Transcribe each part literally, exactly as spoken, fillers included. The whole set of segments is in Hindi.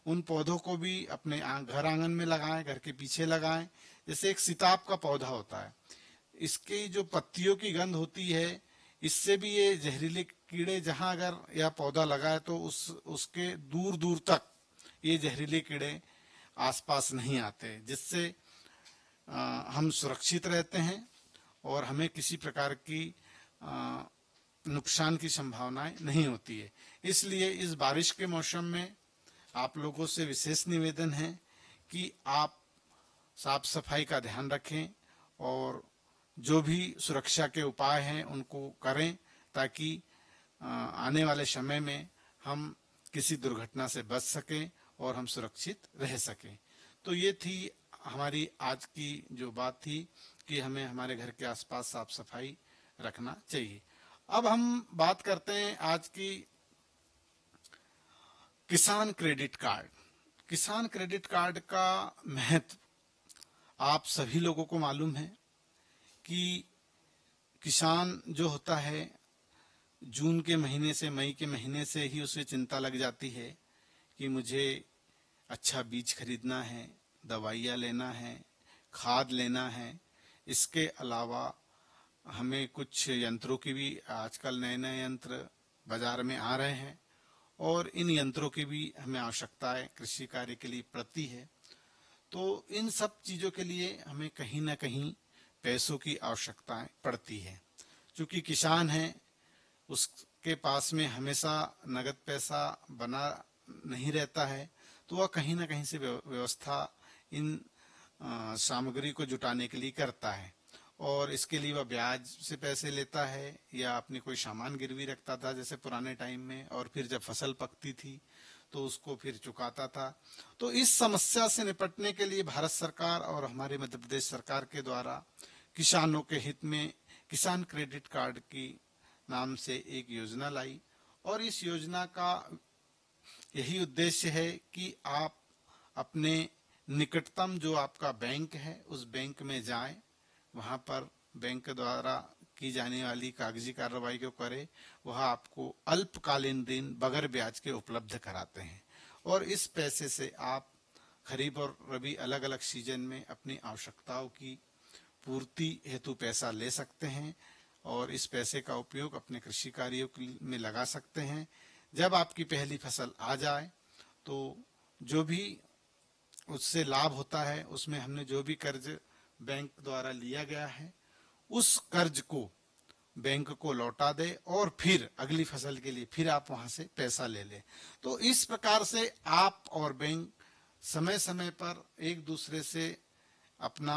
उन पौधों को भी अपने घर आंगन में लगाएं, घर के पीछे लगाएं। जैसे एक सिताब का पौधा होता है, इसकी जो पत्तियों की गंध होती है, इससे भी ये जहरीले कीड़े, जहां अगर यह पौधा लगा है तो उस उसके दूर दूर तक ये जहरीले कीड़े आसपास नहीं आते, जिससे हम सुरक्षित रहते हैं और हमें किसी प्रकार की आ, नुकसान की संभावनाएं नहीं होती है। इसलिए इस बारिश के मौसम में आप लोगों से विशेष निवेदन है कि आप साफ सफाई का ध्यान रखें और जो भी सुरक्षा के उपाय हैं उनको करें, ताकि आने वाले समय में हम किसी दुर्घटना से बच सकें और हम सुरक्षित रह सकें। तो ये थी हमारी आज की जो बात थी कि हमें हमारे घर के आसपास साफ सफाई रखना चाहिए। अब हम बात करते हैं आज की किसान क्रेडिट कार्ड। किसान क्रेडिट कार्ड का महत्व आप सभी लोगों को मालूम है कि किसान जो होता है, जून के महीने से मई के महीने से ही उसे चिंता लग जाती है कि मुझे अच्छा बीज खरीदना है, दवाइयाँ लेना है, खाद लेना है। इसके अलावा हमें कुछ यंत्रों की भी, आजकल नए नए यंत्र बाजार में आ रहे हैं और इन यंत्रों की भी हमें आवश्यकता है, कृषि कार्य के लिए पड़ती है। तो इन सब चीज़ों के लिए हमें कहीं ना कहीं पैसों की आवश्यकता पड़ती है। क्योंकि किसान है, उसके पास में हमेशा नगद पैसा बना नहीं रहता है, तो वह कहीं ना कहीं से व्यवस्था इन सामग्री को जुटाने के लिए करता है और इसके लिए वह ब्याज से पैसे लेता है या अपनी कोई सामान गिरवी रखता था जैसे पुराने टाइम में, और फिर जब फसल पकती थी तो उसको फिर चुकाता था। तो इस समस्या से निपटने के लिए भारत सरकार और हमारे मध्य प्रदेश सरकार के द्वारा किसानों के हित में किसान क्रेडिट कार्ड की नाम से एक योजना लाई और इस योजना का यही उद्देश्य है कि आप अपने निकटतम जो आपका बैंक है उस बैंक में जाएं, वहां पर बैंक द्वारा की जाने वाली कागजी कार्रवाई को करें। वह आपको अल्पकालीन ऋण बगैर ब्याज के उपलब्ध कराते हैं और इस पैसे से आप खरीफ और रबी अलग अलग सीजन में अपनी आवश्यकताओं की पूर्ति हेतु पैसा ले सकते हैं और इस पैसे का उपयोग अपने कृषि कार्यों में लगा सकते हैं। जब आपकी पहली फसल आ जाए तो जो भी उससे लाभ होता है, उसमें हमने जो भी कर्ज बैंक द्वारा लिया गया है उस कर्ज को बैंक को लौटा दे और फिर अगली फसल के लिए फिर आप वहां से पैसा ले लें। तो इस प्रकार से आप और बैंक समय समय पर एक दूसरे से अपना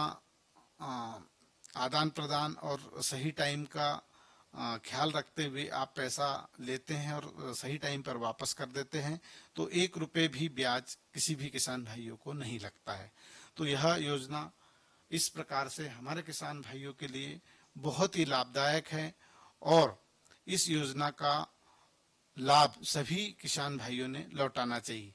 आदान प्रदान और सही टाइम का ख्याल रखते हुए आप पैसा लेते हैं और सही टाइम पर वापस कर देते हैं, तो एक रुपए भी ब्याज किसी भी किसान भाइयों को नहीं लगता है। तो यह योजना इस प्रकार से हमारे किसान भाइयों के लिए बहुत ही लाभदायक है और इस योजना का लाभ सभी किसान भाइयों ने लौटाना चाहिए।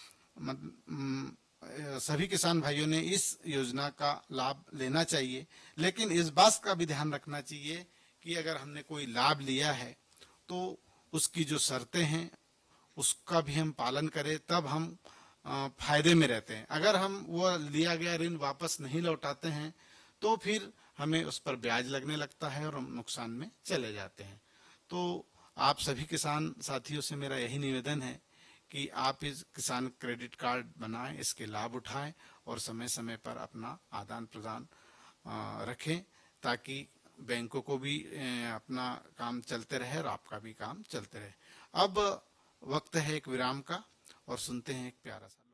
सभी किसान भाइयों ने इस योजना का लाभ लेना चाहिए, लेकिन इस बात का भी ध्यान रखना चाहिए कि अगर हमने कोई लाभ लिया है तो उसकी जो शर्तें हैं उसका भी हम पालन करें, तब हम फायदे में रहते हैं। अगर हम वो लिया गया ऋण वापस नहीं लौटाते हैं तो फिर हमें उस पर ब्याज लगने लगता है और हम नुकसान में चले जाते हैं। तो आप सभी किसान साथियों से मेरा यही निवेदन है कि आप इस किसान क्रेडिट कार्ड बनाएं, इसके लाभ उठाएं और समय समय पर अपना आदान प्रदान रखें ताकि बैंकों को भी अपना काम चलते रहे और आपका भी काम चलते रहे। अब वक्त है एक विराम का और सुनते हैं एक प्यारा सा